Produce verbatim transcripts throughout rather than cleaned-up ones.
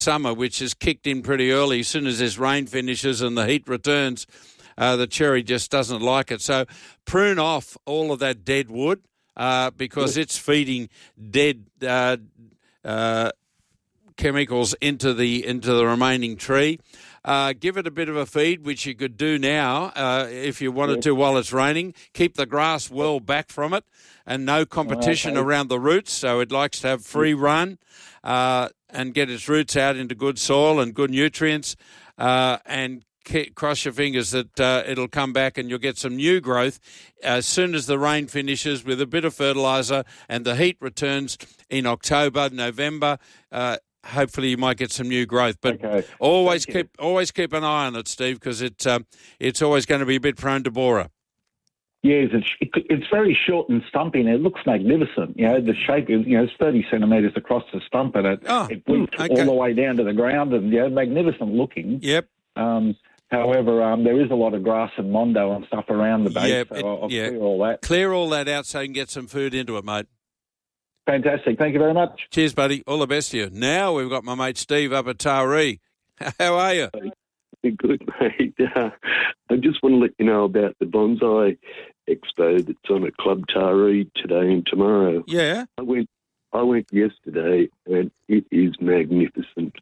summer, which has kicked in pretty early. As soon as this rain finishes and the heat returns, uh, the cherry just doesn't like it. So prune off all of that dead wood uh, because it's feeding dead uh, uh, chemicals into the into the remaining tree. Uh, give it a bit of a feed, which you could do now uh, if you wanted yeah. to while it's raining. Keep the grass well back from it and no competition oh, okay. around the roots, so it likes to have free run uh, and get its roots out into good soil and good nutrients uh, and ke- cross your fingers that uh, it'll come back and you'll get some new growth as soon as the rain finishes with a bit of fertiliser and the heat returns in October, November. Uh, Hopefully, you might get some new growth, but okay. always Thank keep you. always keep an eye on it, Steve, because it um, it's always going to be a bit prone to borer. Yes, it's it's very short and stumpy, and it looks magnificent. You know, the shape is you know it's thirty centimetres across the stump, and it oh, it weeps okay. all the way down to the ground, and you know, magnificent looking. Yep. Um, however, um, there is a lot of grass and mondo and stuff around the base, yep, so it, I'll, I'll yeah. clear all that. Clear all that out so you can get some food into it, mate. Fantastic. Thank you very much. Cheers, buddy. All the best to you. Now we've got my mate Steve up at Taree. How are you? Good, mate. Uh, I just want to let you know about the Bonsai Expo that's on at Club Taree today and tomorrow. Yeah. I went I went yesterday and it is magnificent.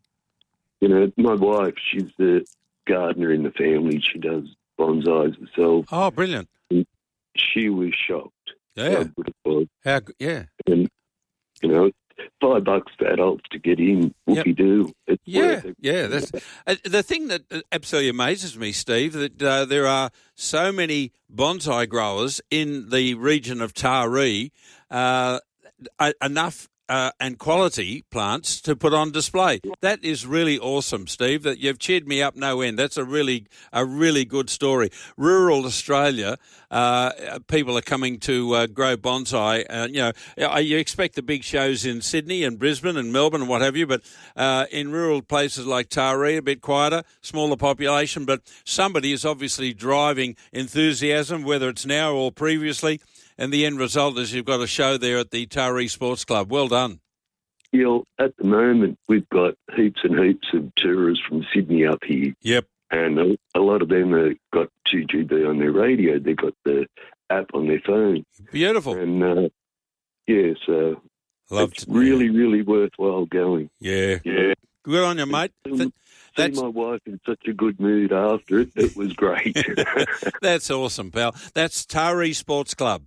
You know, my wife, she's the gardener in the family. She does bonsais herself. Oh, brilliant. And she was shocked. Yeah. How good it was. How good, yeah. And, you know, five bucks for adults to get in. Whoopie yep. do. It's yeah, yeah. That's uh, the thing that absolutely amazes me, Steve. That uh, there are so many bonsai growers in the region of Taree, uh, enough uh, and quality plants to put on display. That is really awesome, Steve. That you've cheered me up no end. That's a really a really good story. Rural Australia, uh, people are coming to uh, grow bonsai. Uh, you know, you expect the big shows in Sydney and Brisbane and Melbourne and what have you, but uh, in rural places like Taree, a bit quieter, smaller population, but somebody is obviously driving enthusiasm, whether it's now or previously. And the end result is you've got a show there at the Taree Sports Club. Well done. Yeah, at the moment, we've got heaps and heaps of tourists from Sydney up here. Yep. And a, a lot of them have got two G B on their radio. They've got the app on their phone. Beautiful. And, uh, yeah, so Love it's to, really, really worthwhile going. Yeah. Yeah. Good on you, mate. See, see my wife in such a good mood after it. It was great. That's awesome, pal. That's Taree Sports Club.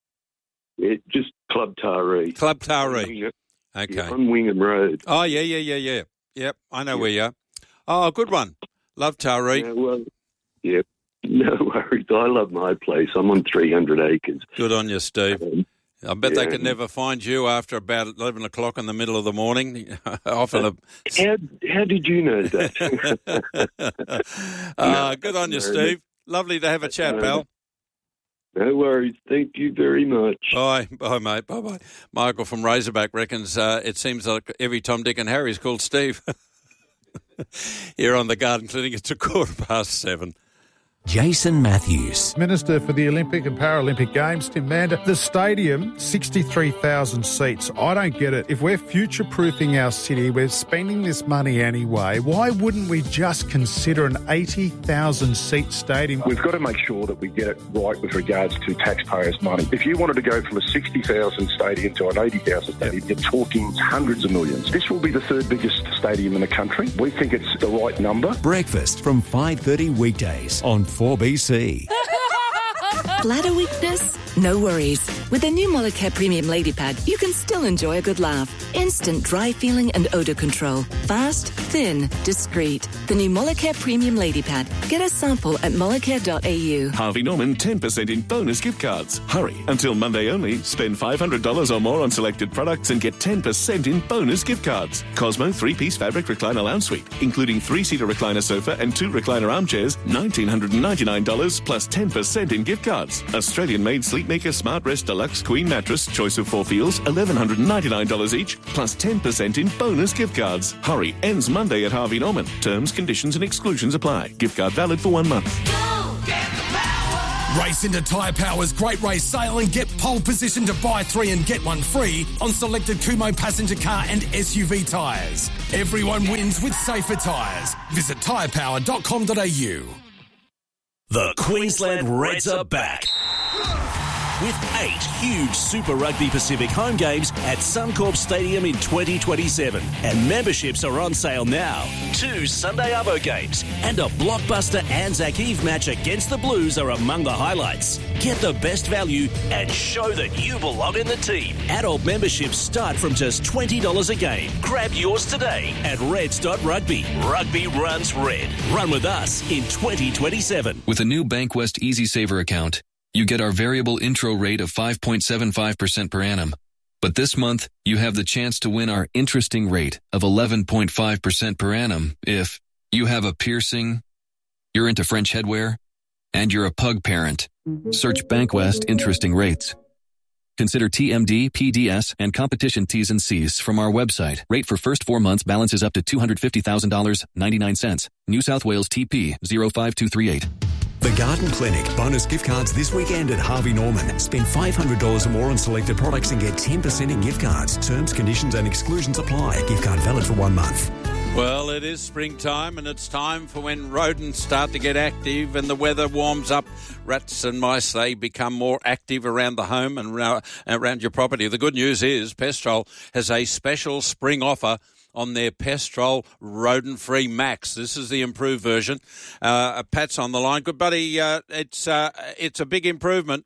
Yeah, just Club Taree. Club Taree. Okay. Yeah, on Wingham Road. Oh, yeah, yeah, yeah, yeah. Yep, I know yeah. where you are. Oh, good one. Love Taree. Yeah, well, yeah, no worries. I love my place. I'm on three hundred acres. Good on you, Steve. Um, I bet yeah. they could never find you after about eleven o'clock in the middle of the morning. Often a... how, how did you know that? uh, no, good on you, Steve. Lovely to have a chat, pal. No worries. Thank you very much. Bye. Bye, mate. Bye-bye. Michael from Razorback reckons uh, it seems like every Tom, Dick and Harry is called Steve. Here on the Garden Clinic, it's a quarter past seven. Jason Matthews. Minister for the Olympic and Paralympic Games, Tim Mander. The stadium, sixty-three thousand seats. I don't get it. If we're future-proofing our city, we're spending this money anyway, why wouldn't we just consider an eighty thousand seat stadium? We've got to make sure that we get it right with regards to taxpayers' money. If you wanted to go from a sixty thousand stadium to an eighty thousand stadium, you're talking hundreds of millions. This will be the third biggest stadium in the country. We think it's the right number. Breakfast from five thirty weekdays on four B C. Bladder weakness? No worries. With the new Molicare Premium Lady Pad, you can still enjoy a good laugh. Instant dry feeling and odour control. Fast, thin, discreet. The new Molicare Premium Lady Pad. Get a sample at molicare dot a u. Harvey Norman ten percent in bonus gift cards. Hurry, until Monday only. Spend five hundred dollars or more on selected products and get ten percent in bonus gift cards. Cosmo three-piece fabric recliner lounge suite, including three-seater recliner sofa and two recliner armchairs, one thousand nine hundred ninety-nine dollars plus ten percent in gift cards. Australian-made Sleepmaker Smart Rest Deluxe Queen Mattress, choice of four feels, one thousand one hundred ninety-nine dollars each, plus ten percent in bonus gift cards. Hurry, ends Monday at Harvey Norman. Terms, conditions and exclusions apply. Gift card valid for one month. Go get the power. Race into Tyre Power's Great Race Sale and get pole position to buy three and get one free on selected Kumho passenger car and S U V tyres. Everyone wins with safer tyres. Visit tyre power dot com dot a u. The Queensland Reds are back. With eight huge Super Rugby Pacific home games at Suncorp Stadium in twenty twenty-seven. And memberships are on sale now. Two Sunday Arvo games and a blockbuster Anzac Eve match against the Blues are among the highlights. Get the best value and show that you belong in the team. Adult memberships start from just twenty dollars a game. Grab yours today at reds dot rugby. Rugby runs red. Run with us in twenty twenty-seven. With a new Bankwest Easy Saver account, you get our variable intro rate of five point seven five percent per annum. But this month, you have the chance to win our interesting rate of eleven point five percent per annum if you have a piercing, you're into French headwear, and you're a pug parent. Search Bankwest Interesting Rates. Consider T M D, P D S, and competition T's and C's from our website. Rate for first four months balance is up to two hundred fifty thousand dollars and ninety-nine cents. New South Wales T P zero five two three eight. The Garden Clinic. Bonus gift cards this weekend at Harvey Norman. Spend five hundred dollars or more on selected products and get ten percent in gift cards. Terms, conditions and exclusions apply. Gift card valid for one month. Well, it is springtime and it's time for when rodents start to get active and the weather warms up. Rats and mice, they become more active around the home and around your property. The good news is Pestrol has a special spring offer on their Pestrol Rodent-Free Max. This is the improved version. Uh, Pat's on the line. Good buddy, uh, it's uh, it's a big improvement.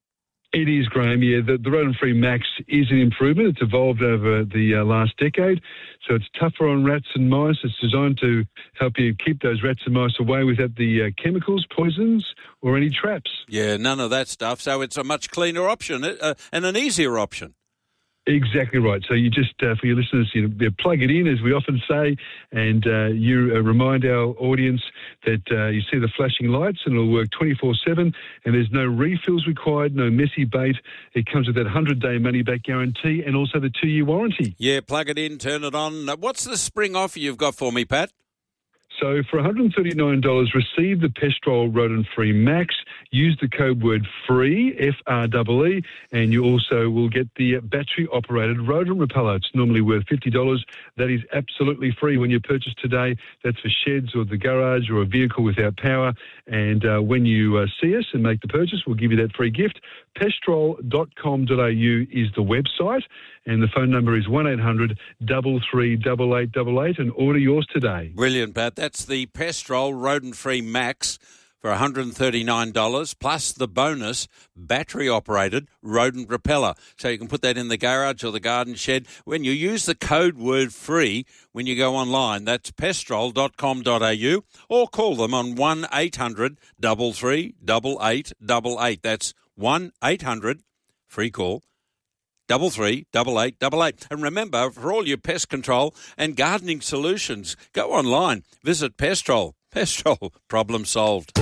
It is, Graham. Yeah, the, the Rodent-Free Max is an improvement. It's evolved over the uh, last decade, so it's tougher on rats and mice. It's designed to help you keep those rats and mice away without the uh, chemicals, poisons, or any traps. Yeah, none of that stuff. So it's a much cleaner option uh, and an easier option. Exactly right. So you just, uh, for your listeners, you know, plug it in, as we often say, and uh, you uh, remind our audience that uh, you see the flashing lights and it'll work twenty-four seven and there's no refills required, no messy bait. It comes with that one hundred day money-back guarantee and also the two-year warranty. Yeah, plug it in, turn it on. What's the spring offer you've got for me, Pat? So for one hundred thirty-nine dollars, receive the Pestrol Rodent-Free Max. Use the code word FREE, F R E E, and you also will get the battery-operated rodent repeller. It's normally worth fifty dollars. That is absolutely free when you purchase today. That's for sheds or the garage or a vehicle without power. And uh, when you uh, see us and make the purchase, we'll give you that free gift. pestrol dot com dot a u is the website, and the phone number is one eight hundred, three three eight eight eight eight, and order yours today. Brilliant, Pat. That's the Pestrol Rodent-Free Max for one hundred thirty-nine dollars, plus the bonus battery-operated rodent repeller. So you can put that in the garage or the garden shed. When you use the code word FREE when you go online, that's pestrol dot com dot a u, or call them on one eight hundred, three three eight eight eight eight. That's one eight hundred, free call, Double three, double eight, double eight. And remember, for all your pest control and gardening solutions, go online. Visit Pestrol. Pestrol, problem solved.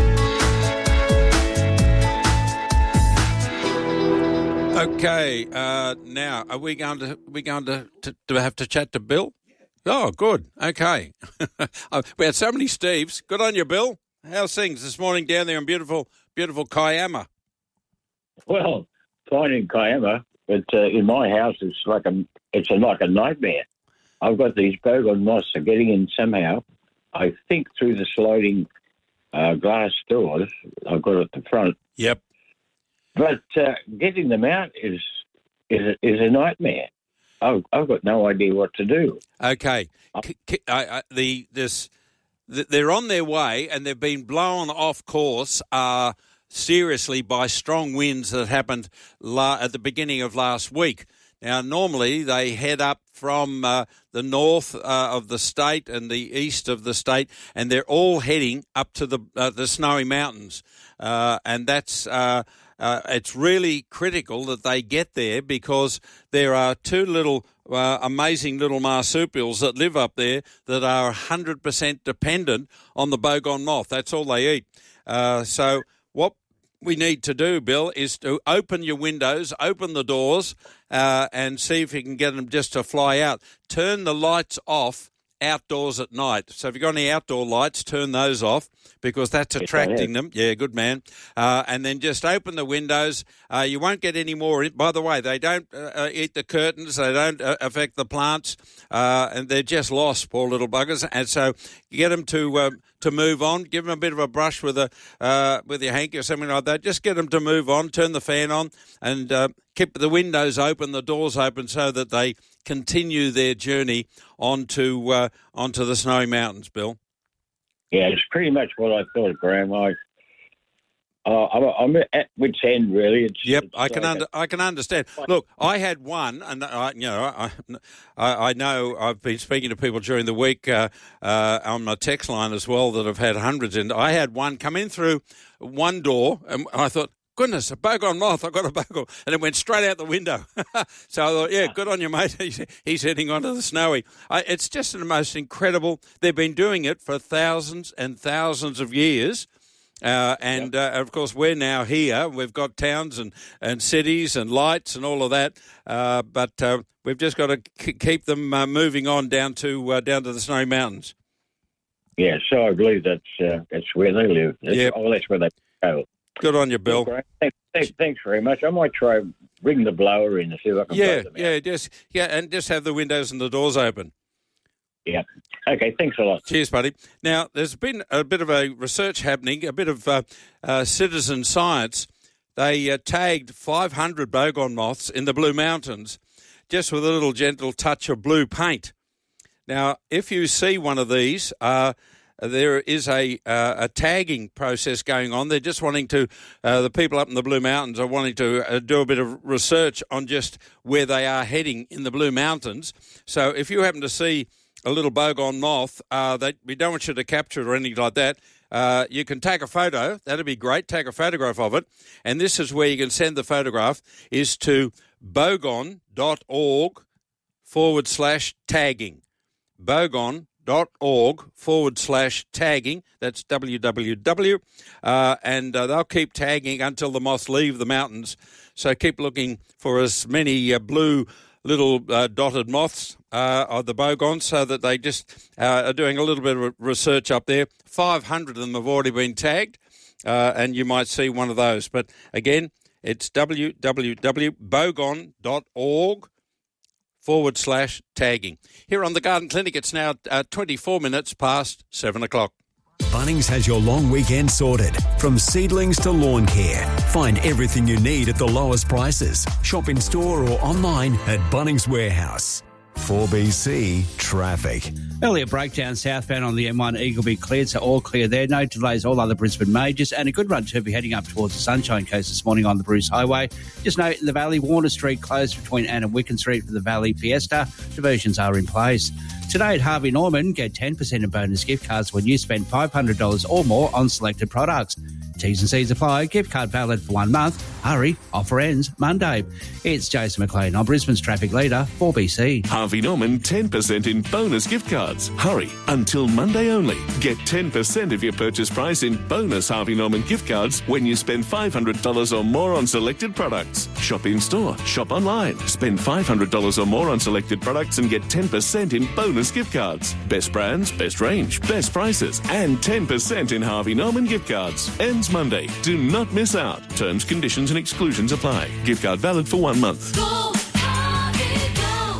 Okay, uh, now are we going to are we going to, to to have to chat to Bill? Oh, good. Okay, we had so many Steves. Good on you, Bill. How's things this morning down there in beautiful, beautiful Kiama? Well, fine in Kiama. But uh, in my house, it's like a it's a, like a nightmare. I've got these bogon moths are getting in somehow. I think through the sliding uh, glass doors I've got at the front. Yep. But uh, getting them out is is a, is a nightmare. I've, I've got no idea what to do. Okay. C- c- I, I, the this the, they're on their way and they've been blown off course. Uh, seriously by strong winds that happened la- at the beginning of last week. Now, normally they head up from uh, the north uh, of the state and the east of the state, and they're all heading up to the uh, the Snowy Mountains. Uh, and that's uh, uh, it's really critical that they get there because there are two little uh, amazing little marsupials that live up there that are one hundred percent dependent on the bogon moth. That's all they eat. Uh, so what we need to do, Bill, is to open your windows, open the doors, uh, and see if you can get them just to fly out. Turn the lights off outdoors at night. So if you've got any outdoor lights, turn those off because that's attracting them. Yeah, good man. Uh, and then just open the windows. Uh, you won't get any more. By the way, they don't uh, eat the curtains. They don't uh, affect the plants. Uh, and they're just lost, poor little buggers. And so you get them to uh, to move on. Give them a bit of a brush with a uh, with your hanky or something like that. Just get them to move on. Turn the fan on and uh, keep the windows open, the doors open, so that they continue their journey onto uh, onto the snowy mountains. Bill. Yeah, it's pretty much what I thought, Graham. I, uh, I'm, I'm at wit's end, really. It's, yep, it's I can like under, a, I can understand. Look, I had one, and I, you know, I, I, I know I've been speaking to people during the week uh, uh, on my text line as well that have had hundreds. And I had one come in through one door, and I thought, goodness, a boggon moth, I got a boggon. And it went straight out the window. So I thought, yeah, good on you, mate. He's, he's heading onto the snowy. I, it's just the most incredible. They've been doing it for thousands and thousands of years. Uh, and, yep. uh, of course, we're now here. We've got towns and, and cities and lights and all of that. Uh, but uh, we've just got to k- keep them uh, moving on down to uh, down to the Snowy Mountains. Yeah, so I believe that's, uh, that's where they live. That's, yep. Oh, that's where they go. Good on you, Bill. Thanks, thanks, thanks very much. I might try bring the blower in and see if I can yeah, blow them yeah, out. just yeah, and just have the windows and the doors open. Yeah. Okay, thanks a lot. Cheers, buddy. Now, there's been a bit of a research happening, a bit of uh, uh, citizen science. They uh, tagged five hundred boggon moths in the Blue Mountains just with a little gentle touch of blue paint. Now, if you see one of these, uh, there is a uh, a tagging process going on. They're just wanting to, uh, the people up in the Blue Mountains are wanting to uh, do a bit of research on just where they are heading in the Blue Mountains. So if you happen to see a little boggon moth, uh, that we don't want you to capture it or anything like that, uh, you can take a photo. That'd be great. Take a photograph of it. And this is where you can send the photograph, is to boggon dot org forward slash tagging. Boggon dot org forward slash tagging. That's w w w. Uh, and uh, they'll keep tagging until the moths leave the mountains. So keep looking for as many uh, blue little uh, dotted moths uh, of the bogons, so that they just uh, are doing a little bit of research up there. five hundred of them have already been tagged, uh, and you might see one of those. But again, it's w w w dot boggon dot org forward slash tagging. Here on the Garden Clinic, it's now uh, twenty-four minutes past seven o'clock. Bunnings has your long weekend sorted. From seedlings to lawn care. Find everything you need at the lowest prices. Shop in store or online at Bunnings Warehouse. four B C traffic. Earlier breakdown southbound on the M one, Eagleby cleared, so all clear there. No delays, all other Brisbane majors, and a good run to be heading up towards the Sunshine Coast this morning on the Bruce Highway. Just note in the Valley, Warner Street closed between Ann and Wicken Street for the Valley Fiesta. Diversions are in place. Today at Harvey Norman, get ten percent in bonus gift cards when you spend five hundred dollars or more on selected products. T's and C's apply. Gift card valid for one month. Hurry, offer ends Monday. It's Jason McLean on Brisbane's traffic leader, four B C. Harvey Norman, ten percent in bonus gift cards. Hurry, until Monday only. Get ten percent of your purchase price in bonus Harvey Norman gift cards when you spend five hundred dollars or more on selected products. Shop in store, shop online. Spend five hundred dollars or more on selected products and get ten percent in bonus gift cards. Best brands, best range, best prices, and ten percent in Harvey Norman gift cards. Ends Monday. Do not miss out. Terms, conditions and exclusions apply. Gift card valid for one month. Go, Harvey,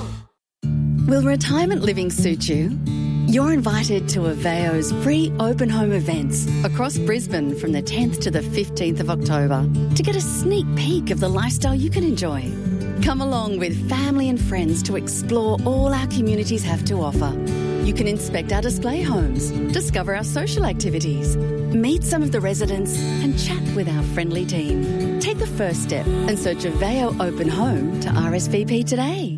go. Will retirement living suit you? You're invited to Aveo's free open home events across Brisbane from the tenth to the fifteenth of October to get a sneak peek of the lifestyle you can enjoy. Come along with family and friends to explore all our communities have to offer. You can inspect our display homes, discover our social activities, meet some of the residents and chat with our friendly team. Take the first step and search Aveo Open Home to R S V P today.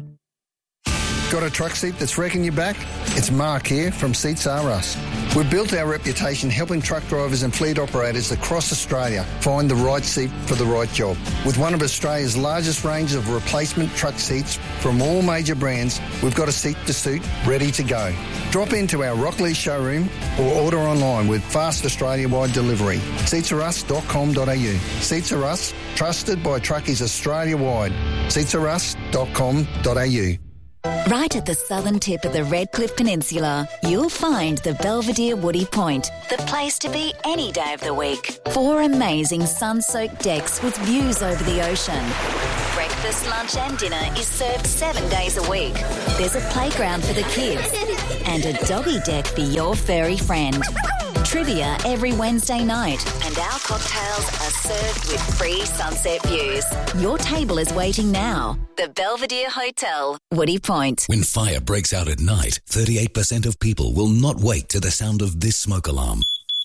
Got a truck seat that's wrecking your back? It's Mark here from Seats R Us. We've built our reputation helping truck drivers and fleet operators across Australia find the right seat for the right job. With one of Australia's largest ranges of replacement truck seats from all major brands, we've got a seat to suit ready to go. Drop into our Rockley showroom or order online with fast Australia-wide delivery. seats r us dot com dot a u. Seats R Us, trusted by truckies Australia-wide. seats r us dot com dot a u. Right at the southern tip of the Redcliffe Peninsula, you'll find the Belvedere Woody Point, the place to be any day of the week. Four amazing sun-soaked decks with views over the ocean. Breakfast, lunch and dinner is served seven days a week. There's a playground for the kids and a doggy deck for your furry friend. Trivia every Wednesday night, and our cocktails are served with free sunset views. Your table is waiting now. The Belvedere Hotel, Woody Point. When fire breaks out at night, thirty-eight percent of people will not wake to the sound of this smoke alarm.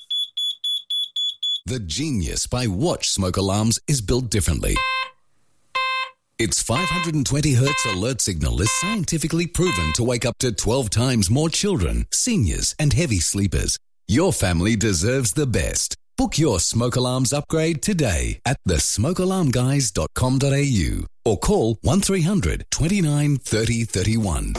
The genius by Watch Smoke Alarms is built differently. Its five hundred twenty hertz alert signal is scientifically proven to wake up to twelve times more children, seniors and heavy sleepers. Your family deserves the best. Book your smoke alarms upgrade today at the smoke alarm guys dot com dot a u or call one three hundred, twenty-nine, thirty, thirty-one.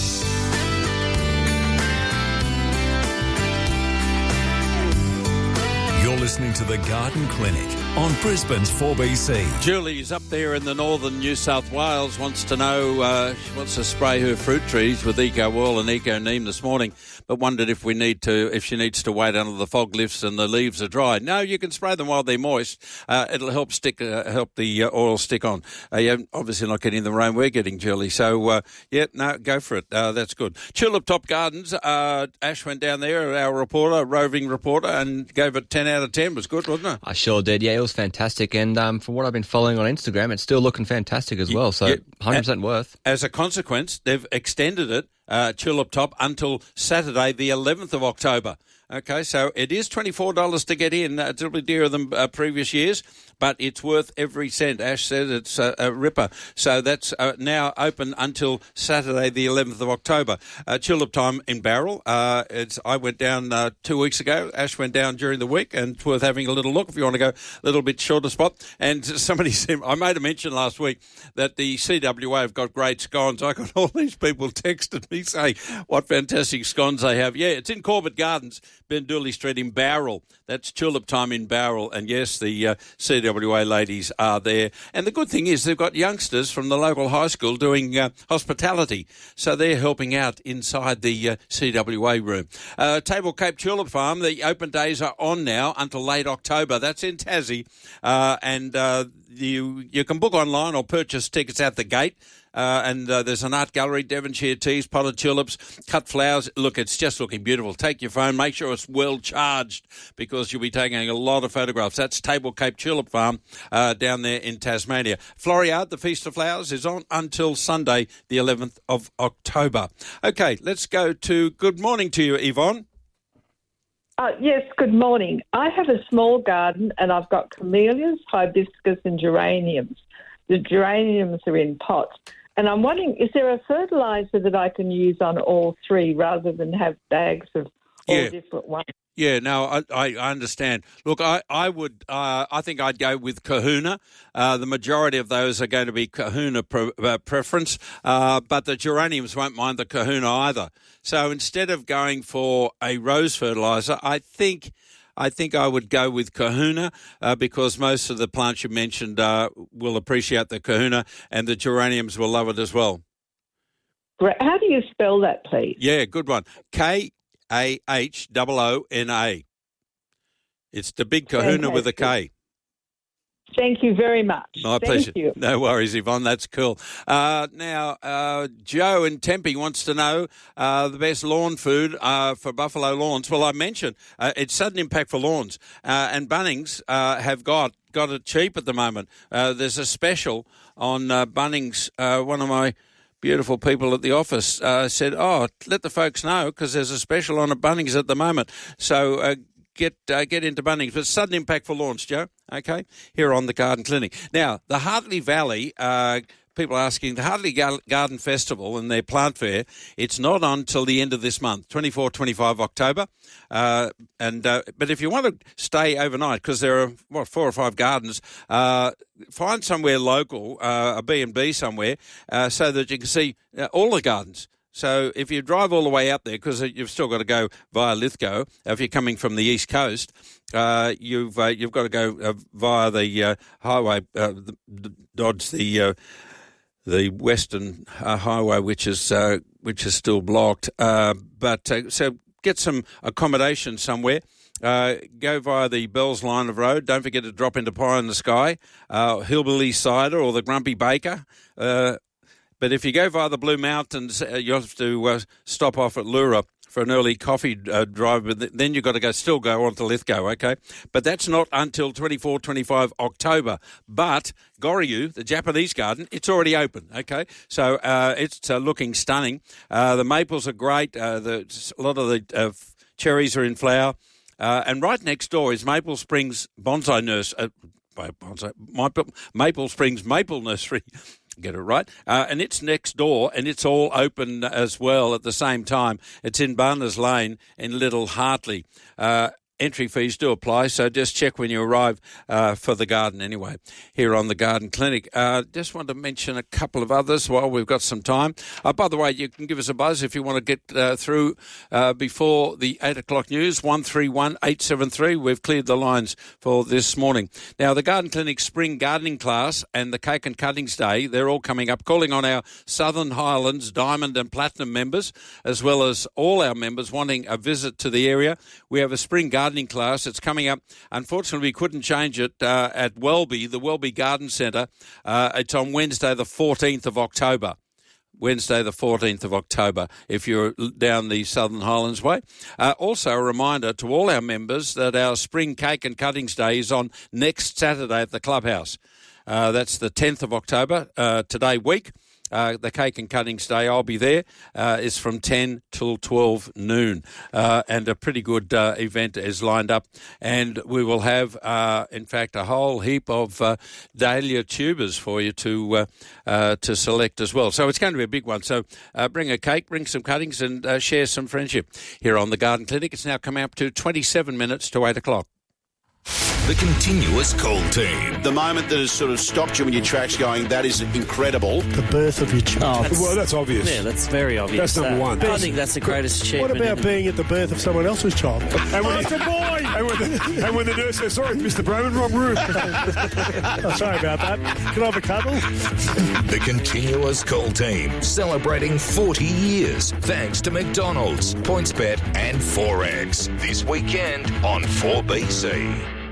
You're listening to The Garden Clinic on Brisbane's four B C. Julie's up there in the northern New South Wales, wants to know, uh, she wants to spray her fruit trees with Eco Wall and Eco Neem this morning, but wondered if we need to, if she needs to wait until the fog lifts and the leaves are dry. No, you can spray them while they're moist. Uh, it'll help stick, uh, help the uh, oil stick on. Uh, you're obviously not getting the rain we're getting, Julie. So, uh, yeah, no, go for it. Uh, that's good. Tulip Top Gardens, uh, Ash went down there, our reporter, roving reporter, and gave it ten out of ten. It was good, wasn't it? I sure did. Yeah, it was fantastic. And um, from what I've been following on Instagram, it's still looking fantastic as well. So, yeah. one hundred percent worth. As a consequence, they've extended it, uh, Tulip Top, until Saturday, the eleventh of October. Okay, so it is twenty-four dollars to get in. Uh, it's a little bit dearer than uh, previous years, but it's worth every cent. Ash said it's a, a ripper. So that's uh, now open until Saturday, the eleventh of October. Uh, Tulip Time in Barrel. Uh, it's, I went down uh, two weeks ago. Ash went down during the week, and it's worth having a little look if you want to go a little bit shorter spot. And somebody said, I made a mention last week that the C W A have got great scones. I got all these people texted me saying what fantastic scones they have. Yeah, it's in Corbett Gardens, Bendooley Street in Bowral. That's Tulip Time in Bowral. And yes, the uh, C W A ladies are there. And the good thing is they've got youngsters from the local high school doing uh, hospitality. So they're helping out inside the uh, C W A room. Uh, Table Cape Tulip Farm, the open days are on now until late October. That's in Tassie. Uh, and uh, you, you can book online or purchase tickets at the gate. Uh, and uh, there's an art gallery, Devonshire teas, potted tulips, cut flowers. Look, it's just looking beautiful. Take your phone, make sure it's well charged because you'll be taking a lot of photographs. That's Table Cape Tulip Farm uh, down there in Tasmania. Floriade, the Feast of Flowers, is on until Sunday, the eleventh of October. Okay, let's go to good morning to you, Yvonne. Uh, yes, good morning. I have a small garden and I've got camellias, hibiscus and geraniums. The geraniums are in pots. And I'm wondering, is there a fertiliser that I can use on all three rather than have bags of all Yeah. different ones? Yeah, no, I, I understand. Look, I, I would, uh, I think I'd go with Kahuna. Uh, the majority of those are going to be Kahuna pre- uh, preference, uh, but the geraniums won't mind the Kahuna either. So instead of going for a rose fertiliser, I think... I think I would go with Kahuna uh, because most of the plants you mentioned uh, will appreciate the Kahuna and the geraniums will love it as well. Great. How do you spell that, please? Yeah, good one. K A H O O N A. It's the big Kahuna with a K. Thank you very much. My Thank pleasure. you. No worries, Yvonne. That's cool. Uh, now, uh, Joe in Tempe wants to know uh, the best lawn food uh, for Buffalo Lawns. Well, I mentioned uh, it's sudden impact for lawns, uh, and Bunnings uh, have got got it cheap at the moment. Uh, there's a special on uh, Bunnings. Uh, one of my beautiful people at the office uh, said, "Oh, let the folks know because there's a special on at Bunnings at the moment." So. Uh, Get uh, get into Bunnings. But sudden impact for lawns, Joe, okay, here on the Garden Clinic. Now, the Hartley Valley, uh, people are asking, the Hartley Garden Festival and their plant fair, it's not on till the end of this month, twenty-four, twenty-five October. Uh, and uh, But if you want to stay overnight, because there are, what, four or five gardens, uh, find somewhere local, uh, a B and B somewhere, uh, so that you can see uh, all the gardens. So if you drive all the way out there, because you've still got to go via Lithgow, if you're coming from the East Coast, uh, you've uh, you've got to go uh, via the uh, highway, uh, the, the, dodge the uh, the Western uh, Highway, which is uh, which is still blocked. Uh, but uh, so get some accommodation somewhere. Uh, go via the Bells line of road. Don't forget to drop into Pie in the Sky, uh, Hillbilly Cider or the Grumpy Baker. Uh, but if you go via the Blue Mountains, uh, you have to uh, stop off at Lura for an early coffee uh, drive, but then you've got to go still go on to Lithgow, okay? But that's not until twenty-four, twenty-five October. But Goryu, the Japanese garden, it's already open, okay? So uh, it's uh, looking stunning. Uh, the maples are great. Uh, the, a lot of the uh, cherries are in flower. Uh, and right next door is Maple Springs Bonsai Nursery. Uh, bonsai, Maple, Maple Springs Maple Nursery. Get it right. Uh, and it's next door, and it's all open as well at the same time. It's in Barners Lane in Little Hartley. Uh, entry fees do apply, so just check when you arrive uh, for the garden anyway, here on the Garden Clinic. Uh, just want to mention a couple of others while we've got some time. Uh, by the way, you can give us a buzz if you want to get uh, through uh, before the eight o'clock news, one three one, eight seven three. We've cleared the lines for this morning. Now, the Garden Clinic Spring Gardening Class and the Cake and Cuttings Day, they're all coming up, calling on our Southern Highlands Diamond and Platinum members, as well as all our members wanting a visit to the area. We have a Spring Gardening class. It's coming up. Unfortunately, we couldn't change it uh, at Welby, the Welby Garden Centre. Uh, it's on Wednesday, the fourteenth of October. Wednesday, the fourteenth of October, if you're down the Southern Highlands way. Uh, also, a reminder to all our members that our Spring Cake and Cuttings Day is on next Saturday at the Clubhouse. Uh, that's the tenth of October, uh, today week. Uh, the Cake and Cuttings Day, I'll be there, uh, is from ten till twelve noon. Uh, and a pretty good uh, event is lined up. And we will have, uh, in fact, a whole heap of uh, dahlia tubers for you to uh, uh, to select as well. So it's going to be a big one. So uh, bring a cake, bring some cuttings and uh, share some friendship here on the Garden Clinic. It's now come up to twenty-seven minutes to eight o'clock. The Continuous Call Team. The moment that has sort of stopped you in your tracks going, that is incredible. The birth of your child. Oh, well, that's obvious. Yeah, that's very obvious. That's number one. I think that's the greatest achievement. What about being at the birth of someone else's child? And when, oh, the boy! And when, the, and when the nurse says, sorry, Mister Broman, wrong room. Oh, sorry about that. Can I have a cuddle? The Continuous Call Team, celebrating forty years, thanks to McDonald's, PointsBet and Forex. This weekend on four B C.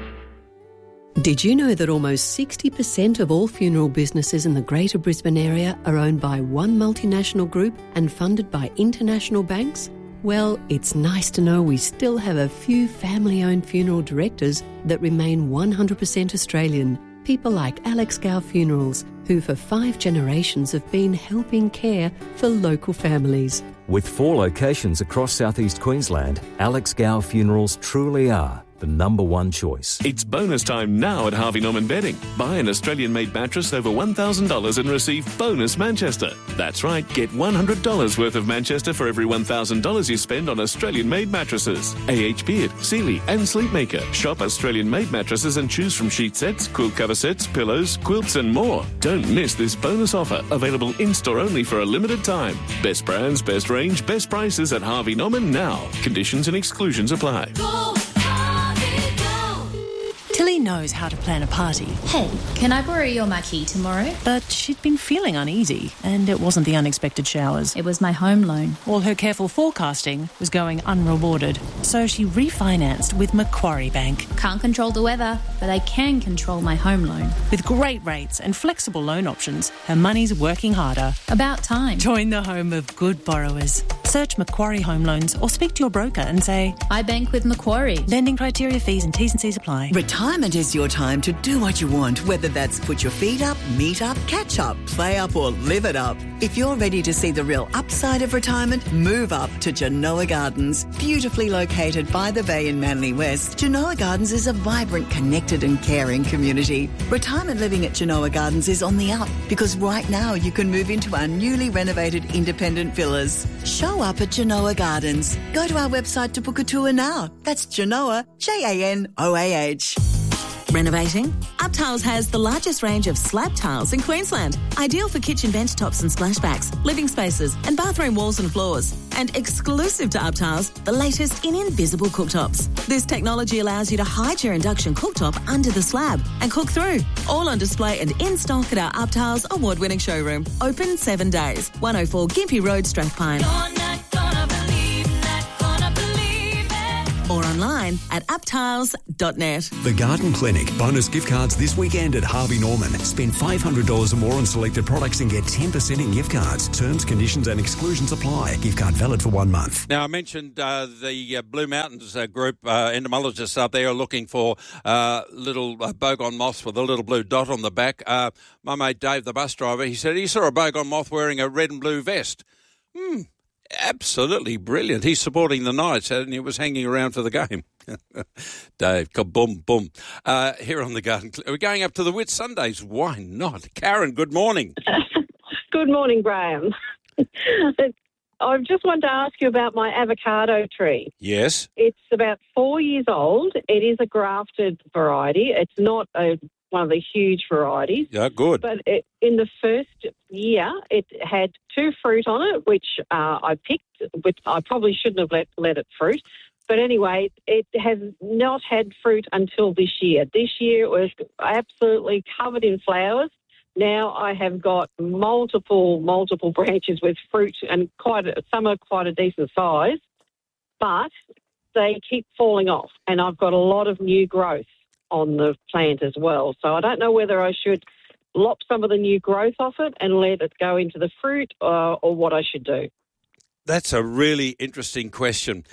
Did you know that almost sixty percent of all funeral businesses in the Greater Brisbane area are owned by one multinational group and funded by international banks? Well, it's nice to know we still have a few family-owned funeral directors that remain one hundred percent Australian. People like Alex Gow Funerals, who for five generations have been helping care for local families. With four locations across southeast Queensland, Alex Gow Funerals truly are the number one choice. It's bonus time now at Harvey Norman Bedding. Buy an Australian-made mattress over one thousand dollars and receive bonus Manchester. That's right, get one hundred dollars worth of Manchester for every one thousand dollars you spend on Australian-made mattresses. A H Beard, Sealy and Sleepmaker. Shop Australian-made mattresses and choose from sheet sets, quilt cover sets, pillows, quilts and more. Don't miss this bonus offer, available in-store only for a limited time. Best brands, best range, best prices at Harvey Norman now. Conditions and exclusions apply. Go, Harvey, go. Tilly knows how to plan a party. Hey, can I borrow your marquee tomorrow? But she'd been feeling uneasy, and it wasn't the unexpected showers. It was my home loan. All her careful forecasting was going unrewarded, so she refinanced with Macquarie Bank. Can't control the weather, but I can control my home loan. With great rates and flexible loan options, her money's working harder. About time. Join the home of good borrowers. Search Macquarie Home Loans or speak to your broker and say, I bank with Macquarie. Lending criteria, fees and T's and C's apply. Retirement is your time to do what you want, whether that's put your feet up, meet up, catch up, play up or live it up. If you're ready to see the real upside of retirement, move up to Genoa Gardens. Beautifully located by the bay in Manly West, Genoa Gardens is a vibrant, connected and caring community. Retirement living at Genoa Gardens is on the up because right now you can move into our newly renovated independent villas. Show up at Genoa Gardens. Go to our website to book a tour now. That's Genoa, J A N O A H. Renovating? UpTiles has the largest range of slab tiles in Queensland, ideal for kitchen bench tops and splashbacks, living spaces and bathroom walls and floors. And exclusive to UpTiles, the latest in invisible cooktops. This technology allows you to hide your induction cooktop under the slab and cook through. All on display and in stock at our UpTiles award-winning showroom. Open seven days. one oh four Gympie Road, Strathpine. Or online at uptiles dot net. The Garden Clinic. Bonus gift cards this weekend at Harvey Norman. Spend five hundred dollars or more on selected products and get ten percent in gift cards. Terms, conditions and exclusions apply. Gift card valid for one month. Now, I mentioned uh, the uh, Blue Mountains uh, group, uh, entomologists up there are looking for uh, little uh, bogon moths with a little blue dot on the back. Uh, my mate Dave, the bus driver, he said he saw a bogon moth wearing a red and blue vest. Hmm. Absolutely brilliant. He's supporting the Knights and he was hanging around for the game. Dave, kaboom, boom. Uh, here on the Garden Clinic. We're going up to the Whit Sundays. Why not? Karen, good morning. Good morning, Graham. I just wanted to ask you about my avocado tree. Yes. It's about four years old. It is a grafted variety. It's not a one of the huge varieties. Yeah, good. But it, in the first year, it had two fruit on it, which uh, I picked, which I probably shouldn't have let, let it fruit. But anyway, it has not had fruit until this year. This year it was absolutely covered in flowers. Now I have got multiple, multiple branches with fruit, and quite a, some are quite a decent size, but they keep falling off, and I've got a lot of new growth on the plant as well. So I don't know whether I should lop some of the new growth off it and let it go into the fruit, uh, or what I should do. That's a really interesting question.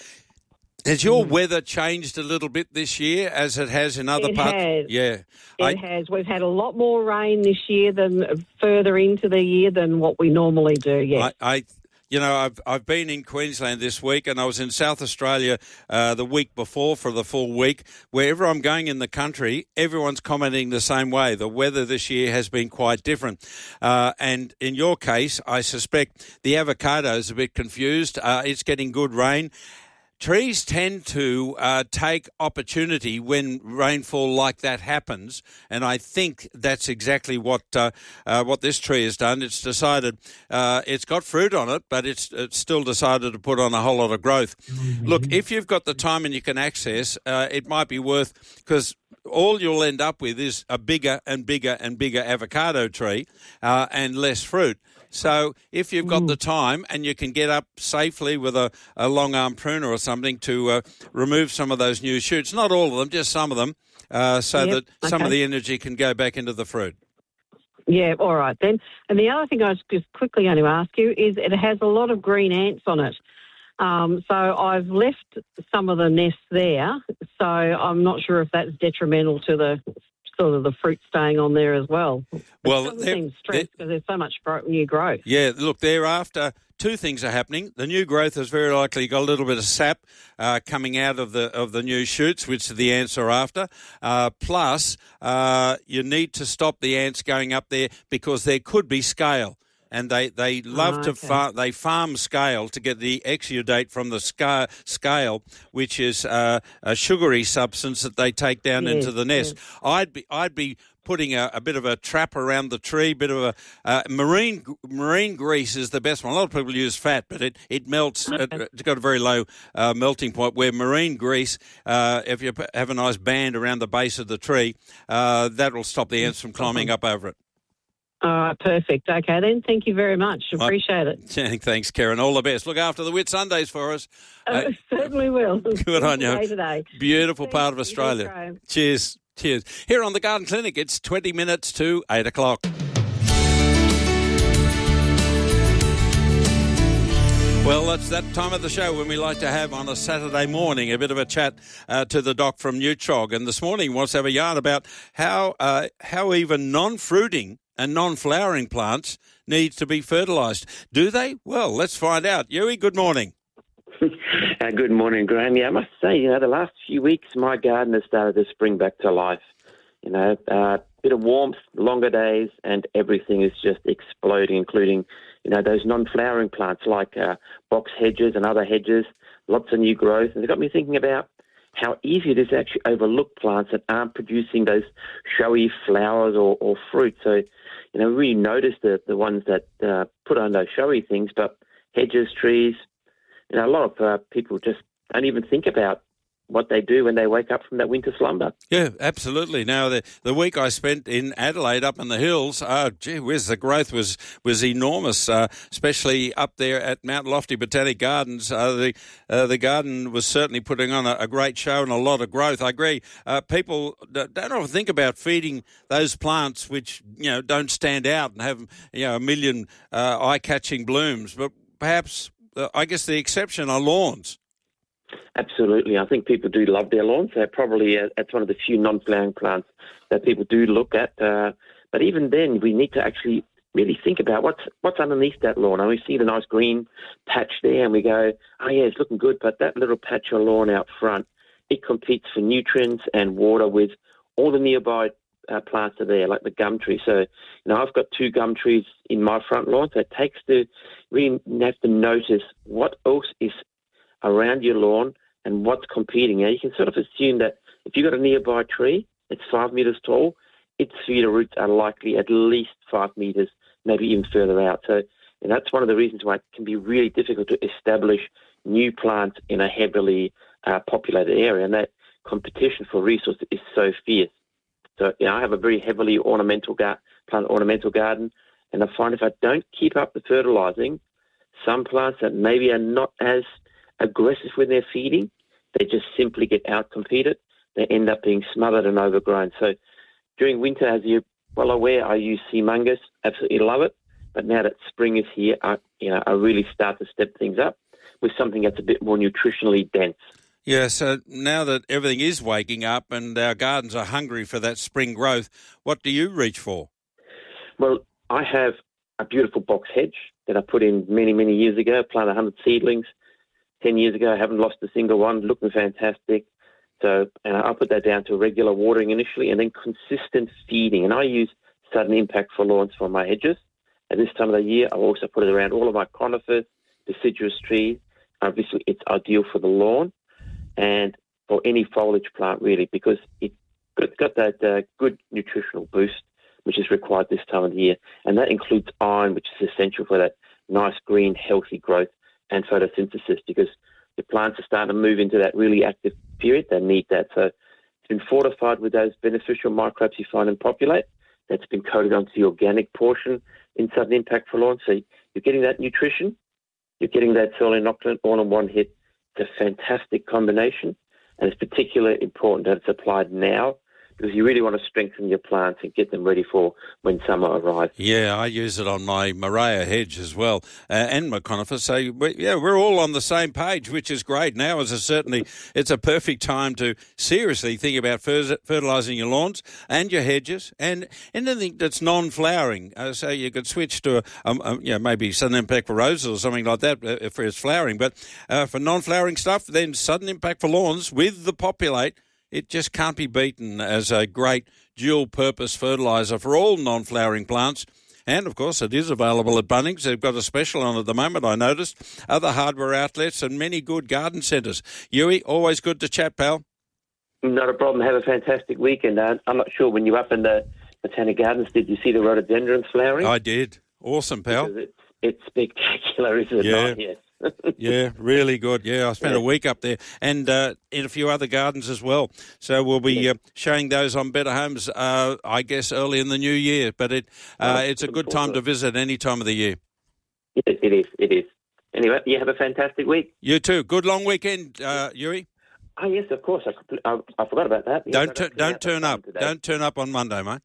Has your mm. weather changed a little bit this year as it has in other it parts? Has. Yeah. It I, has. We've had a lot more rain this year than further into the year than what we normally do, yes. I, I You know, I've I've been in Queensland this week, and I was in South Australia uh, the week before for the full week. Wherever I'm going in the country, everyone's commenting the same way. The weather this year has been quite different. Uh, and in your case, I suspect the avocado's a bit confused. Uh, it's getting good rain. Trees tend to uh, take opportunity when rainfall like that happens, and I think that's exactly what uh, uh, what this tree has done. It's decided uh, it's got fruit on it, but it's, it's still decided to put on a whole lot of growth. Mm-hmm. Look, if you've got the time and you can access, uh, it might be worth, because all you'll end up with is a bigger and bigger and bigger avocado tree uh, and less fruit. So if you've got mm. the time and you can get up safely with a, a long arm pruner or something to uh, remove some of those new shoots, not all of them, just some of them, uh, so yep. that okay. some of the energy can go back into the fruit. Yeah, all right then. And the other thing I was just quickly going to ask you is it has a lot of green ants on it. Um, so I've left some of the nests there, so I'm not sure if that's detrimental to the sort of the fruit staying on there as well. Well, it doesn't seem stressed because there's so much new growth. Yeah, look, thereafter, two things are happening. The new growth has very likely got a little bit of sap uh, coming out of the of the new shoots, which the ants are after. Uh, plus, uh, you need to stop the ants going up there because there could be scale. And they, they love oh, to okay. far, they farm scale to get the exudate from the sca- scale, which is uh, a sugary substance that they take down yes, into the nest. Yes. I'd be I'd be putting a, a bit of a trap around the tree, bit of a uh, marine marine grease is the best one. A lot of people use fat, but it it melts. Okay. It, it's got a very low uh, melting point. Where marine grease, uh, if you have a nice band around the base of the tree, uh, that will stop the ants from climbing up over it. All right, perfect. Okay, then. Thank you very much. Appreciate it. Thanks, Karen. All the best. Look after the Whit Sundays for us. Uh, uh, certainly will. Good on you. Today. Beautiful Thank part of Australia. Cheers. Cheers. Here on the Garden Clinic, it's twenty minutes to eight o'clock. Well, it's that time of the show when we like to have on a Saturday morning a bit of a chat uh, to the doc from Nutrog. And this morning he wants to have a yarn about how uh, how even non-fruiting and non-flowering plants need to be fertilised. Do they? Well, let's find out. Yui, good morning. uh, good morning, Graham. Yeah, I must say, you know, the last few weeks my garden has started to spring back to life. You know, a uh, bit of warmth, longer days, and everything is just exploding, including, you know, those non-flowering plants like uh, box hedges and other hedges, lots of new growth. And it got me thinking about, how easy it is to actually overlook plants that aren't producing those showy flowers or, or fruit. So, you know, really notice the, the ones that uh, put on those showy things, but hedges, trees, you know, a lot of uh, people just don't even think about what they do when they wake up from that winter slumber. Yeah, absolutely. Now, the the week I spent in Adelaide up in the hills, oh, gee whiz, the growth was, was enormous, uh, especially up there at Mount Lofty Botanic Gardens. Uh, the uh, the garden was certainly putting on a, a great show and a lot of growth. I agree. Uh, people don't often think about feeding those plants which, you know, don't stand out and have, you know, a million uh, eye-catching blooms, but perhaps, uh, I guess the exception are lawns. Absolutely. I think people do love their lawns. They're probably, uh, it's one of the few non-flowering plants that people do look at. Uh, but even then, we need to actually really think about what's what's underneath that lawn. And we see the nice green patch there and we go, oh, yeah, it's looking good. But that little patch of lawn out front, it competes for nutrients and water with all the nearby uh, plants are there, like the gum tree. So, you know, I've got two gum trees in my front lawn. So it takes to really have to notice what else is around your lawn and what's competing. Now, you can sort of assume that if you've got a nearby tree, it's five metres tall, its feeder roots are likely at least five metres, maybe even further out. So and that's one of the reasons why it can be really difficult to establish new plants in a heavily uh, populated area, and that competition for resources is so fierce. So, you know, I have a very heavily ornamental gar- plant ornamental garden, and I find if I don't keep up the fertilising, some plants that maybe are not as aggressive when they're feeding, they just simply get out-competed. They end up being smothered and overgrown. So during winter, as you're well aware, I use sea mungus. Absolutely love it. But now that spring is here, I, you know, I really start to step things up with something that's a bit more nutritionally dense. Yeah, so now that everything is waking up and our gardens are hungry for that spring growth, what do you reach for? Well, I have a beautiful box hedge that I put in many, many years ago. I planted one hundred seedlings. Ten years ago, I haven't lost a single one, looking fantastic. So, and I put that down to regular watering initially and then consistent feeding. And I use sudden impact for lawns for my hedges. At this time of the year, I also put it around all of my conifers, deciduous trees. Obviously, it's ideal for the lawn and for any foliage plant, really, because it's got that uh, good nutritional boost, which is required this time of the year. And that includes iron, which is essential for that nice, green, healthy growth and photosynthesis, because the plants are starting to move into that really active period. They need that. So it's been fortified with those beneficial microbes you find and populate. That's been coated onto the organic portion in sudden impact for lawn. So you're getting that nutrition, you're getting that soil inoculant all in one hit. It's a fantastic combination, and it's particularly important that it's applied now, because you really want to strengthen your plants and get them ready for when summer arrives. Yeah, I use it on my Morea hedge as well, uh, and my conifers. So, we, yeah, we're all on the same page, which is great. Now is a certainly, it's a perfect time to seriously think about fer- fertilising your lawns and your hedges and anything that's non-flowering. Uh, so you could switch to, a, um, um, you know, maybe sudden impact for roses or something like that uh, for its flowering. But uh, for non-flowering stuff, then sudden impact for lawns with the Populate. It just can't be beaten as a great dual-purpose fertiliser for all non-flowering plants. And, of course, it is available at Bunnings. They've got a special on at the moment, I noticed. Other hardware outlets and many good garden centres. Yui, always good to chat, pal. Not a problem. Have a fantastic weekend. Uh, I'm not sure, when you were up in the Botanic Gardens, did you see the rhododendrons flowering? I did. Awesome, pal. Because it's, it's spectacular, isn't it? Yeah. Not? Yes. Yeah, really good. Yeah, I spent yeah. a week up there and uh, in a few other gardens as well. So we'll be yeah. uh, showing those on Better Homes, uh, I guess, early in the new year. But it uh, oh, it's a good time to visit any time of the year. It, it is, it is. Anyway, you have a fantastic week. You too. Good long weekend, uh, Yuri. Oh, yes, of course. I, I, I forgot about that. Yes, don't t- don't turn up. Today. Don't turn up on Monday, mate.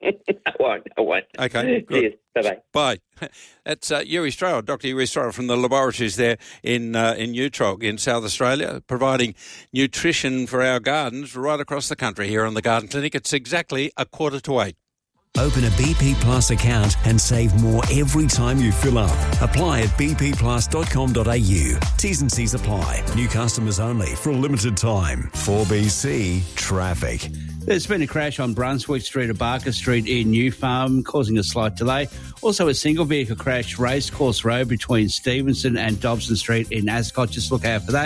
I won't. I won't. Okay, good. Cheers. Bye-bye. Bye. That's uh, Yuri Stroh, Doctor Yuri Stroh from the laboratories there in uh, in Utrog in South Australia, providing nutrition for our gardens right across the country here on the Garden Clinic. It's exactly a quarter to eight. Open a B P Plus account and save more every time you fill up. Apply at b p plus dot com dot a u. T's and C's apply. New customers only for a limited time. four B C Traffic. There's been a crash on Brunswick Street at Barker Street in New Farm, causing a slight delay. Also a single vehicle crash, Racecourse Road between Stevenson and Dobson Street in Ascot. Just look out for that.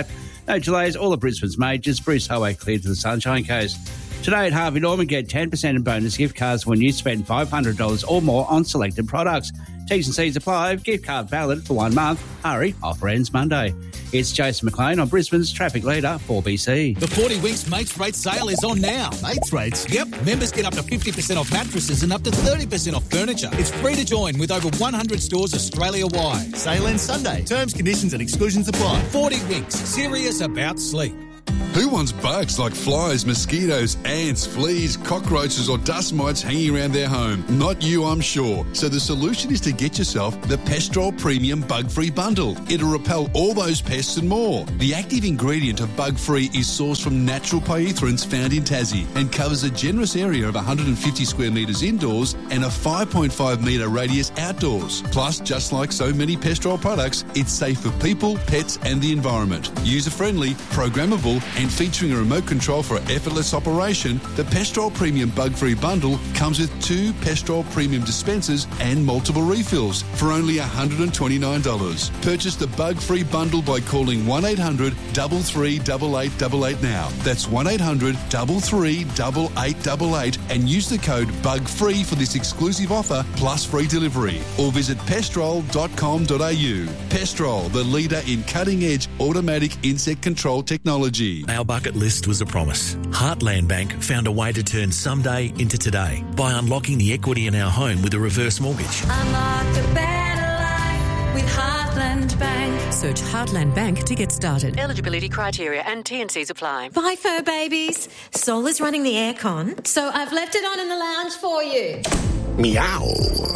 No delays, all of Brisbane's majors. Bruce Highway cleared to the Sunshine Coast. Today at Harvey Norman, get ten percent in bonus gift cards when you spend five hundred dollars or more on selected products. T's and C's apply. Gift card valid for one month. Hurry, offer ends Monday. It's Jason McLean on Brisbane's traffic leader, four B C. The forty Winks Mates Rates sale is on now. Mates Rates? Yep. Members get up to fifty percent off mattresses and up to thirty percent off furniture. It's free to join with over one hundred stores Australia-wide. Sale ends Sunday. Terms, conditions and exclusions apply. forty Winks. Serious about sleep. Who wants bugs like flies, mosquitoes, ants, fleas, cockroaches or dust mites hanging around their home? Not you, I'm sure. So the solution is to get yourself the Pestrol Premium Bug-Free Bundle. It'll repel all those pests and more. The active ingredient of Bug-Free is sourced from natural pyrethroids found in Tassie and covers a generous area of one hundred fifty square metres indoors and a five point five metre radius outdoors. Plus, just like so many Pestrol products, it's safe for people, pets and the environment. User-friendly, programmable and featuring a remote control for effortless operation, the Pestrol Premium Bug-Free Bundle comes with two Pestrol Premium dispensers and multiple refills for only one hundred twenty-nine dollars. Purchase the Bug-Free Bundle by calling one eight hundred, three three eight eight eight eight now. That's one eight hundred, three three eight eight eight eight and use the code BUGFREE for this exclusive offer plus free delivery. Or visit pestrol dot com dot a u. Pestrol, the leader in cutting-edge automatic insect control technology. Our bucket list was a promise. Heartland Bank found a way to turn someday into today by unlocking the equity in our home with a reverse mortgage. Unlock a better life with Heartland Bank. Search Heartland Bank to get started. Eligibility criteria and T and C's apply. Bye, fur babies. Sol is running the aircon, so I've left it on in the lounge for you. Meow.